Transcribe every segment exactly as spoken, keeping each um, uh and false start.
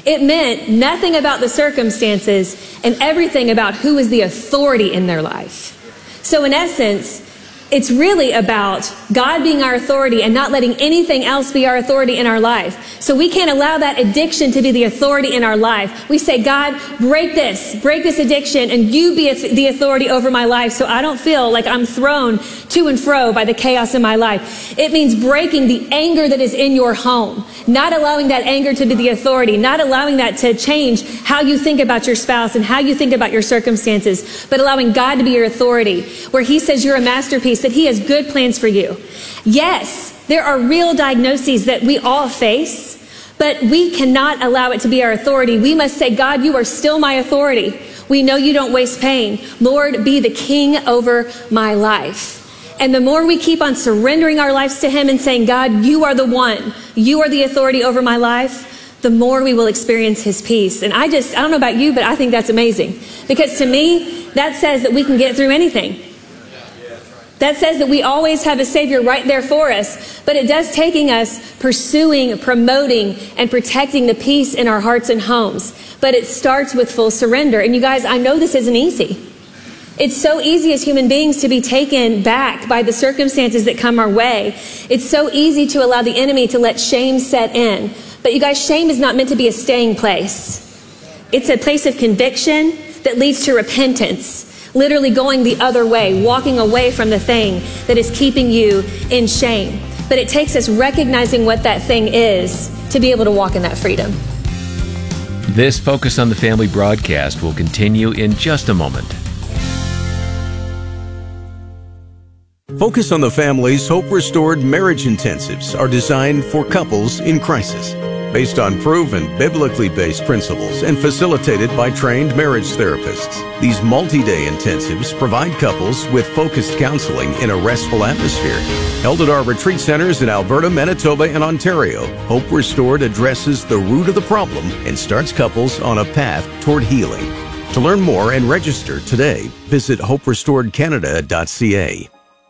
It meant nothing about the circumstances and everything about who is the authority in their life. So in essence, it's really about God being our authority and not letting anything else be our authority in our life. So we can't allow that addiction to be the authority in our life. We say, God, break this, break this addiction, and you be the authority over my life so I don't feel like I'm thrown to and fro by the chaos in my life. It means breaking the anger that is in your home, not allowing that anger to be the authority, not allowing that to change how you think about your spouse and how you think about your circumstances, but allowing God to be your authority, where he says you're a masterpiece, that he has good plans for you. Yes, there are real diagnoses that we all face, but we cannot allow it to be our authority. We must say, God, you are still my authority. We know you don't waste pain. Lord, be the king over my life. And the more we keep on surrendering our lives to him and saying, God, you are the one, you are the authority over my life, the more we will experience his peace. And I just, I don't know about you, but I think that's amazing. Because to me, that says that we can get through anything. That says that we always have a Savior right there for us, but it does taking us pursuing, promoting, and protecting the peace in our hearts and homes. But it starts with full surrender. And you guys, I know this isn't easy. It's so easy as human beings to be taken back by the circumstances that come our way. It's so easy to allow the enemy to let shame set in. But you guys, shame is not meant to be a staying place. It's a place of conviction that leads to repentance. Literally going the other way, walking away from the thing that is keeping you in shame. But it takes us recognizing what that thing is to be able to walk in that freedom. This Focus on the Family broadcast will continue in just a moment. Focus on the Family's Hope Restored Marriage Intensives are designed for couples in crisis, based on proven, biblically based principles and facilitated by trained marriage therapists. These multi-day intensives provide couples with focused counseling in a restful atmosphere. Held at our retreat centers in Alberta, Manitoba, and Ontario, Hope Restored addresses the root of the problem and starts couples on a path toward healing. To learn more and register today, visit hope restored canada dot c a.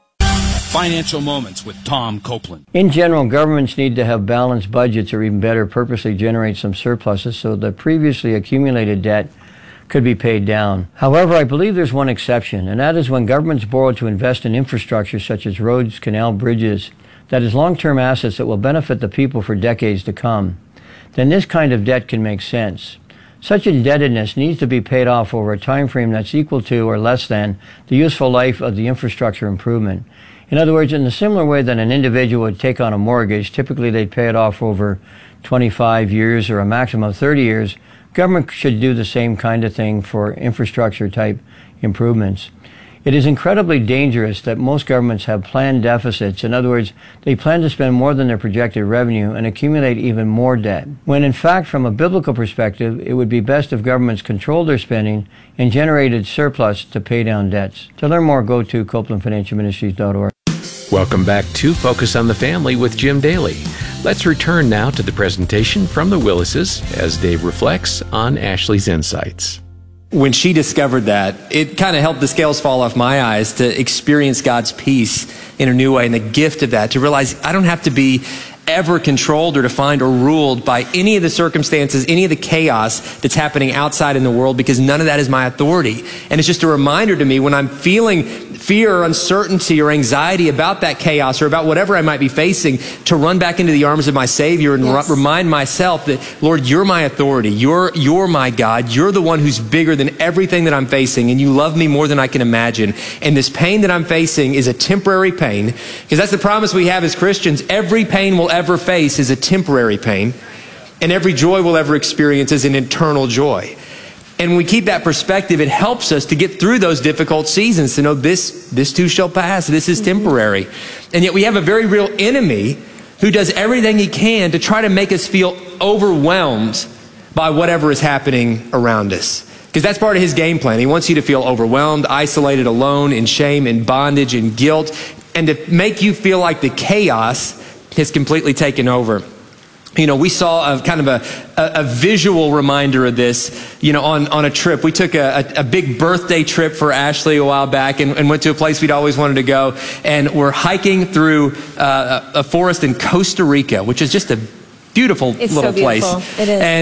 Financial Moments with Tom Copeland. In general, governments need to have balanced budgets, or even better, purposely generate some surpluses so the previously accumulated debt could be paid down. However, I believe there's one exception, and that is when governments borrow to invest in infrastructure such as roads, canal, bridges, that is long-term assets that will benefit the people for decades to come. Then this kind of debt can make sense. Such indebtedness needs to be paid off over a time frame that's equal to or less than the useful life of the infrastructure improvement. In other words, in a similar way that an individual would take on a mortgage, typically they'd pay it off over twenty-five years or a maximum of thirty years. Government should do the same kind of thing for infrastructure type improvements. It is incredibly dangerous that most governments have planned deficits. In other words, they plan to spend more than their projected revenue and accumulate even more debt. When in fact, from a biblical perspective, it would be best if governments controlled their spending and generated surplus to pay down debts. To learn more, go to copeland financial ministries dot org. Welcome back to Focus on the Family with Jim Daly. Let's return now to the presentation from the Willises as Dave reflects on Ashley's insights. When she discovered that, it kind of helped the scales fall off my eyes to experience God's peace in a new way, and the gift of that, to realize I don't have to be ever controlled or defined or ruled by any of the circumstances, any of the chaos that's happening outside in the world, because none of that is my authority. And it's just a reminder to me when I'm feeling fear or uncertainty or anxiety about that chaos or about whatever I might be facing, to run back into the arms of my Savior and yes. r- remind myself that, Lord, you're my authority. You're, you're my God. You're the one who's bigger than everything that I'm facing, and you love me more than I can imagine. And this pain that I'm facing is a temporary pain, because that's the promise we have as Christians. Every pain we'll ever face is a temporary pain, and every joy we'll ever experience is an eternal joy. And when we keep that perspective, it helps us to get through those difficult seasons, to know this, this too shall pass. This is temporary. And yet we have a very real enemy who does everything he can to try to make us feel overwhelmed by whatever is happening around us. Because that's part of his game plan. He wants you to feel overwhelmed, isolated, alone, in shame, in bondage, in guilt, and to make you feel like the chaos has completely taken over. You know, we saw a kind of a, a, a visual reminder of this, you know, on, on a trip. We took a, a, a big birthday trip for Ashley a while back and, and went to a place we'd always wanted to go. And we're hiking through uh, a forest in Costa Rica, which is just a beautiful it's little so beautiful. place. It is. And